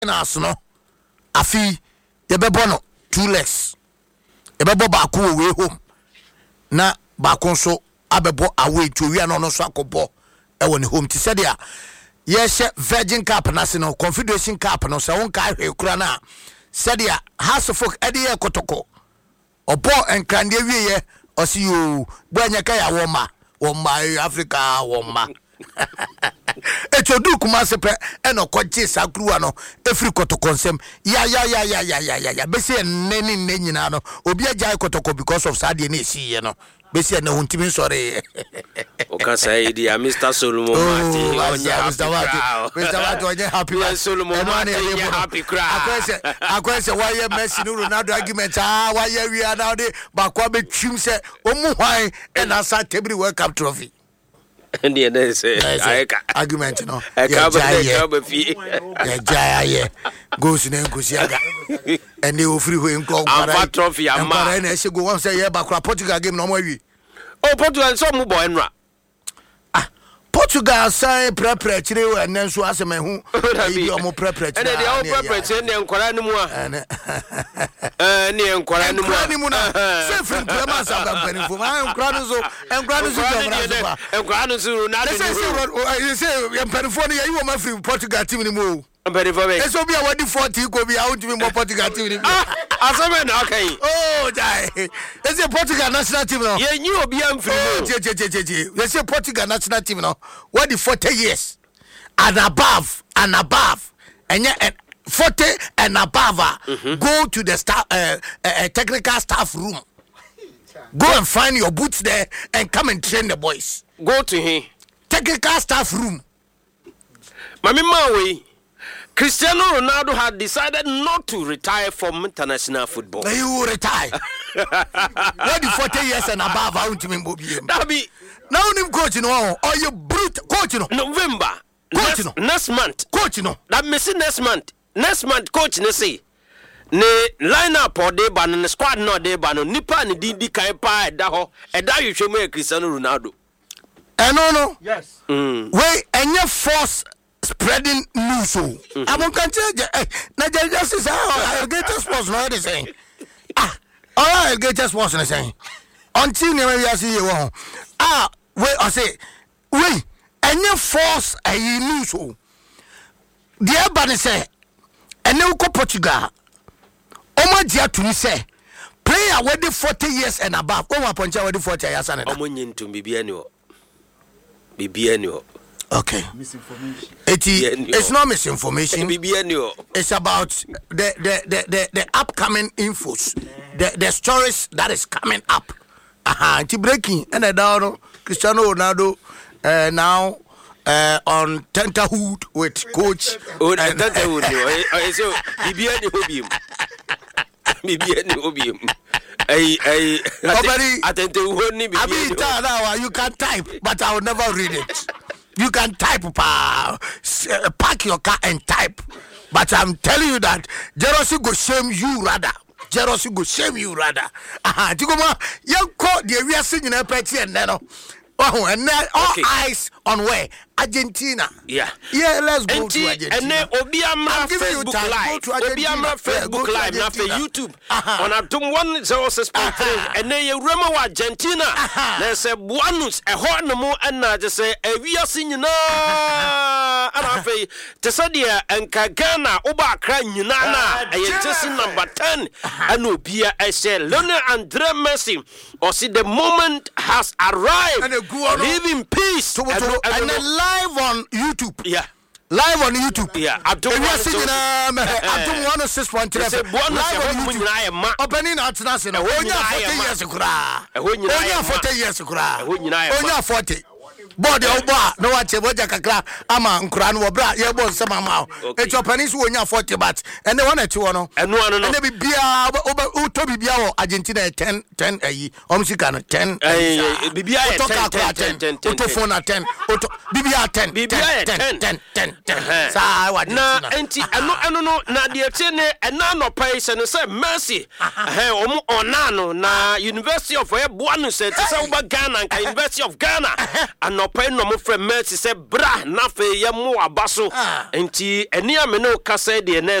Nas no afi yebebo no 2 legs yebebo baako away home na baako nso abebo away to wi no so akobo e woni home ti said ya yes Virgin Cup na se no Confederation Cup no se won ka hwe kura na said ya Hasselhoff ede kotoko obo enkrande wiye osi yo bo anya ka ya woma Africa woma eto du kuma sepe eno kwaje sakruwa no efri kotokonsem ya bese neni nyina no obi agya kotoko because of sad na esiye no bese na huntimi sore o ka say dia Mr. Solomon Martin Mr. Martin oje happy Solomon Martin happy crowd akwese why Messi no Ronaldo argument why we are now dey bakwa be twim se omu hwan and asa tebri World Cup trophy and they say argument no yeah goes in Nkusiaga and they will free way in trophy ama na she go one say yeah bakwa Portugal game no more wi Portugal so mu boy nra Portugal say prepare chire and then so asem hu e omo prepare and they all prepare chire ne nkwara ni mu a ne nkwara ni mu na say free prema sa bampani fo ma nkwara no so nkwara no so na say empanifo no yi wo ma free Portugal team ni mu empanifo be eso bia wadi 40 ko bia won mo Portugal team ni aseme na okay dai ese Portugal national team no ye nyi obi am free you say Portugal national team no what the 40 years and above and 40 and above go to the staff technical staff room, go and find your boots there and come and train the boys. Go to him technical staff room. Mami Maui Cristiano Ronaldo had decided not to retire from international football. He will retire. What the 40 years and above? I want to be now him coach no or you brute coach no November coach no next month coach no that missing next month coach ne say ne lineup or dey ban ne squad no dey ban no nipa ne di kan pa eda ho eda hwehwem e Cristiano Ronaldo no yes we enye force spreading news so am kan change na just say Alligator Sports no dey saying Alligator Sports no saying until ne we see you wait, I say, wait, and you force a news so. The Albany say, and you go Portugal. Oma dia to me say, player with the 40 years and above. Oma poncha with the 40 years and above. Omunyin to BBNO. Okay. Misinformation. It's not misinformation. BBNO. It's about the upcoming infos, the stories that is coming up. It's breaking and down Cristiano Ronaldo now on tenterhood with coach. Tenterhood. So BBN obium. You can type, but I will never read it. You can type, park your car and type. But I'm telling you that Jealousy go shame you rather. Jealousy go shame you rather. Tigoma, you call the area singing a petty and then and then all eyes on where? Argentina. Yeah, let's go to Argentina. And then Obiama Facebook Live. Obiama Facebook Live. Now for YouTube. On a 106.3. And then you remember Argentina. There's a bonus. A horn more and just say we are singing. And I say Tesadia and Kagana Oba Kranana. I just number 10. And Obia I say Lionel Andre Messi. Or see the moment has arrived. Live in peace. And then live on YouTube. Yeah. Live on YouTube. Yeah. Abdul 106.3. Live on YouTube. Opening at National. Onya 40 years. Onya 40. Body oba no wache boja kakra ama nkura no bra ye bo nsema ma e Japanese wonya 40 but and they want to no and they be bia to bibia wo Argentina 10 ayi omsika no 10 bibia 10 to phone 10 bibia 10 sa wa na enti eno no na de tiene ena no pai se no say Mercy omo onano na University of Eboano se se Ghana University of Ghana anɔpa no mo frɛ Mercy sɛ bra na fe ye mo aba so enti eni a me no kasa de